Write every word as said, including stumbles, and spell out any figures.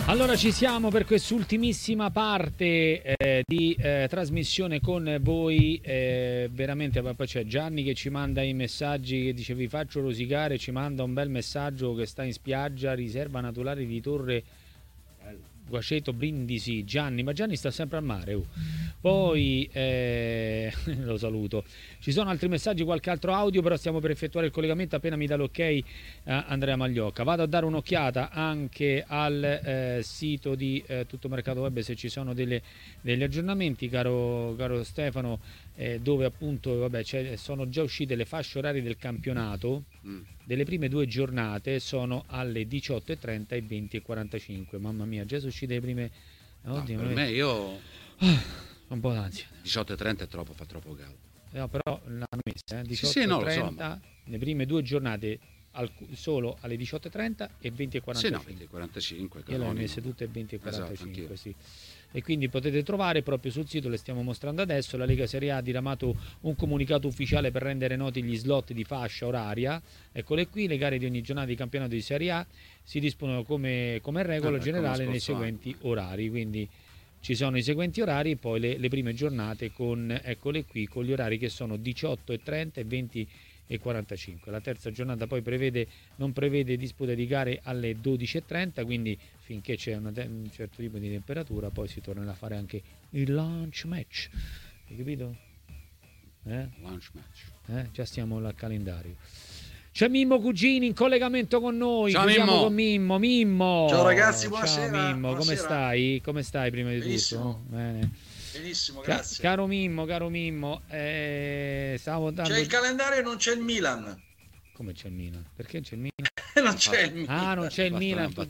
Allora ci siamo per quest'ultimissima parte eh, di eh, trasmissione con voi, eh, veramente poi c'è Gianni che ci manda i messaggi che dice vi faccio rosicare, ci manda un bel messaggio che sta in spiaggia, riserva naturale di Torre Guaceto Brindisi. Gianni, ma Gianni sta sempre al mare. Uh. Poi eh, lo saluto. Ci sono altri messaggi, qualche altro audio, però stiamo per effettuare il collegamento. Appena mi dà l'ok eh, Andrea Magliocca. Vado a dare un'occhiata anche al eh, sito di eh, Tutto Mercato Web se ci sono delle, degli aggiornamenti, caro, caro Stefano, eh, dove appunto vabbè, sono già uscite le fasce orarie del campionato. Mm. Delle prime due giornate sono alle diciotto e trenta e venti e quarantacinque. Mamma mia, già sono uscite le prime. No, Oddio, per me io ah, un po' d'ansia. diciotto e trenta è troppo, fa troppo caldo. No, però l'hanno messa, eh? diciotto sì, sì, no, e trenta, so, ma... le prime due giornate al, solo alle diciotto e trenta e venti e quarantacinque. Sì, no, venti e quarantacinque. Io le ho messe tutte venti e quarantacinque, esatto, sì. E quindi potete trovare proprio sul sito, le stiamo mostrando adesso, la Lega Serie A ha diramato un comunicato ufficiale per rendere noti gli slot di fascia oraria. Eccole qui, le gare di ogni giornata di campionato di Serie A si dispongono come, come regola ah, generale nei seguenti anno. orari, quindi ci sono i seguenti orari, poi le, le prime giornate con, eccole qui, con gli orari che sono diciotto e trenta e venti e quarantacinque. La terza giornata poi prevede, non prevede disputa di gare alle dodici e trenta, quindi finché c'è una, un certo tipo di temperatura poi si tornerà a fare anche il lunch match. Hai capito? Eh? Lunch match. Eh? Già stiamo al calendario. C'è Mimmo Cugini in collegamento con noi. Ciao Chiudiamo Mimmo. con Mimmo. Mimmo. Ciao ragazzi, buonasera. Ciao Mimmo, buonasera. come stai? Come stai prima di Benissimo. tutto? Bene. Benissimo, grazie. Ca- caro Mimmo, caro Mimmo, eh, stavo dando... C'è il calendario e non c'è il Milan. Come c'è il Milan? Perché c'è il Milan? non c'è il Milan. Ah, non c'è il Basta Milan, tu